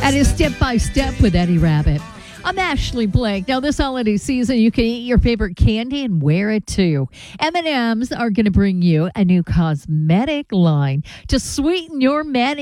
That is Step by Step with Eddie Rabbit. I'm Ashley Blake. Now, this holiday season, you can eat your favorite candy and wear it too. M&M's are going to bring you a new cosmetic line to sweeten your